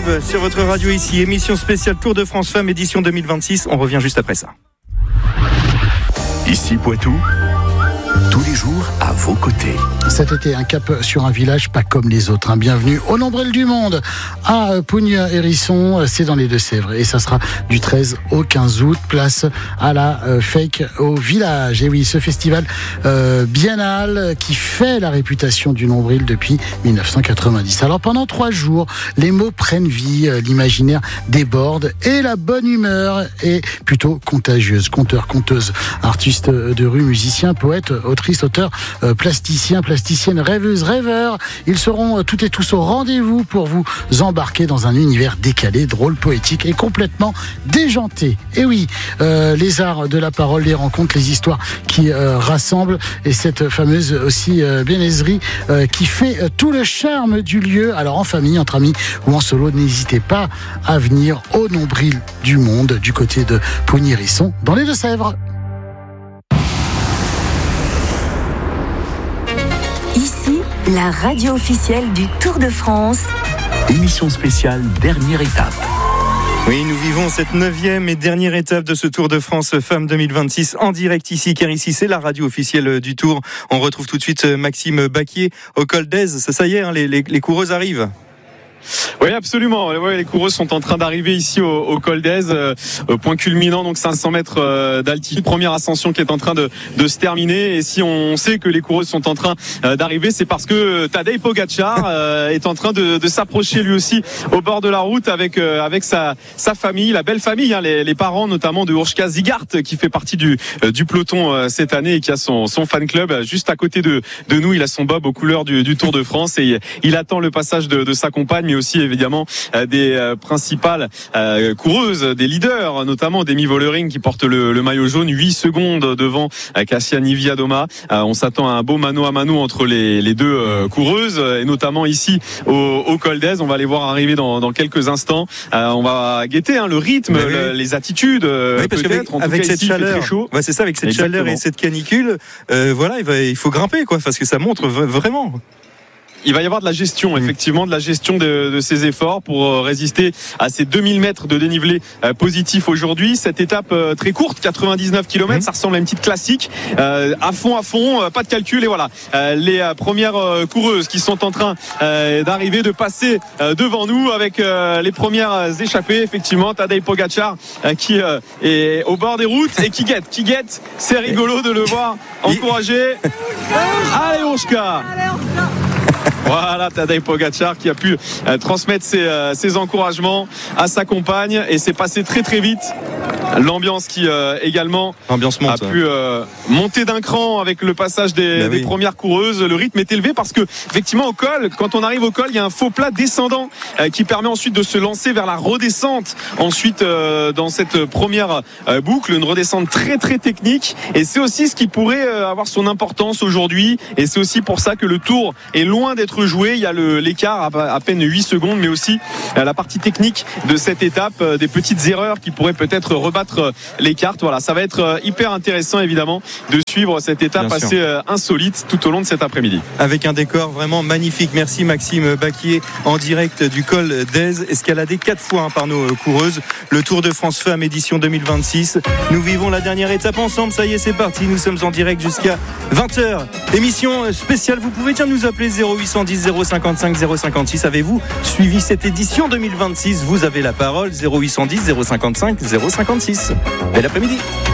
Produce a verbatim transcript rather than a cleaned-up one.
live sur votre radio ici. Émission spéciale Tour de France Femmes édition deux mille vingt-six. On revient juste après ça. Ici Poitou, tous les jours à vos côtés. Cet été, un cap sur un village pas comme les autres. Hein. Bienvenue au nombril du monde à Pougne-Hérisson, c'est dans les Deux-Sèvres. Et ça sera du treize au quinze août, place à la euh, fake au village. Et oui, ce festival euh, biennal qui fait la réputation du nombril depuis dix-neuf cent quatre-vingt-dix. Alors pendant trois jours, les mots prennent vie, euh, l'imaginaire déborde et la bonne humeur est plutôt contagieuse. Conteur, conteuse, artiste de rue, musicien, poète, autrice, auteur, euh, plasticien, plasticienne, rêveuse, rêveur. Ils seront euh, toutes et tous au rendez-vous pour vous embarquer dans un univers décalé, drôle, poétique et complètement déjanté. Et oui, euh, les arts de la parole, les rencontres, les histoires qui euh, rassemblent et cette fameuse aussi euh, bienaiserie euh, qui fait euh, tout le charme du lieu. Alors en famille, entre amis ou en solo, n'hésitez pas à venir au nombril du monde du côté de Pougne-Hérisson dans les Deux-Sèvres. La radio officielle du Tour de France. Émission spéciale, dernière étape. Oui, nous vivons cette neuvième et dernière étape de ce Tour de France Femmes deux mille vingt-six en direct ici, car ici c'est la radio officielle du Tour. On retrouve tout de suite Maxime Baquier au col d'Aise. Ça, ça y est, hein, les, les, les coureuses arrivent. Oui, absolument. Ouais, les coureuses sont en train d'arriver ici au, au col d'Aise, euh, point culminant, donc cinq cents mètres euh, d'altitude, première ascension qui est en train de, de se terminer. Et si on sait que les coureuses sont en train euh, d'arriver, c'est parce que Tadej Pogačar euh, est en train de, de s'approcher lui aussi au bord de la route avec euh, avec sa sa famille, la belle famille, hein, les, les parents notamment de Urška Zigart qui fait partie du euh, du peloton euh, cette année et qui a son son fan club euh, juste à côté de de nous. Il a son bob aux couleurs du, du Tour de France et il attend le passage de, de sa compagne, mais aussi évidemment euh, des euh, principales euh, coureuses, des leaders, notamment Demi Vollering qui porte le, le maillot jaune, huit secondes devant euh, Kasia Niewiadoma. Euh, on s'attend à un beau mano à mano entre les, les deux euh, coureuses, et notamment ici au, au col d'Aise. On va les voir arriver dans, dans quelques instants. Euh, on va guetter hein, le rythme, oui, le, les attitudes, euh, oui, parce peut-être. En avec tout cas, cette ici, chaleur, il fait très chaud. Ouais, c'est ça, avec cette Exactement. chaleur et cette canicule, euh, voilà, il, va, il faut grimper, quoi, parce que ça montre v- vraiment. Il va y avoir de la gestion, effectivement, de la gestion de, de ces efforts pour résister à ces deux mille mètres de dénivelé euh, positif aujourd'hui. Cette étape euh, très courte, quatre-vingt-dix-neuf kilomètres, mmh. ça ressemble à une petite classique. Euh, à fond, à fond, euh, pas de calcul. Et voilà, euh, les euh, premières euh, coureuses qui sont en train euh, d'arriver, de passer euh, devant nous avec euh, les premières échappées. Effectivement, Tadej Pogačar euh, qui euh, est au bord des routes et qui guette, qui guette. C'est rigolo de le voir encourager. Allez, Urška! Voilà, Tadej Pogačar qui a pu euh, transmettre ses, euh, ses encouragements à sa compagne et c'est passé très très vite. L'ambiance qui euh, également L'ambiance monte, a pu euh, monter d'un cran avec le passage des, bah des oui. premières coureuses. Le rythme est élevé parce que effectivement au col, quand on arrive au col, il y a un faux plat descendant euh, qui permet ensuite de se lancer vers la redescente. Ensuite euh, dans cette première euh, boucle, une redescente très très technique et c'est aussi ce qui pourrait euh, avoir son importance aujourd'hui et c'est aussi pour ça que le Tour est loin d'être joué. Il y a le, l'écart à, à peine huit secondes, mais aussi euh, la partie technique de cette étape, euh, des petites erreurs qui pourraient peut-être rebattre les cartes. Voilà, ça va être hyper intéressant évidemment de suivre cette étape Bien assez sûr. insolite tout au long de cet après-midi. Avec un décor vraiment magnifique. Merci Maxime Baquier en direct du col d'Aise, escaladé quatre fois hein, par nos coureuses. Le Tour de France Femmes édition deux mille vingt-six. Nous vivons la dernière étape ensemble. Ça y est, c'est parti. Nous sommes en direct jusqu'à vingt heures. Émission spéciale. Vous pouvez bien nous appeler zéro huit cent dix zéro cinquante-cinq zéro cinquante-six. Avez-vous suivi cette édition deux mille vingt-six? Vous avez la parole. zéro huit cent dix zéro cinquante-cinq zéro cinquante-six. Bel après-midi.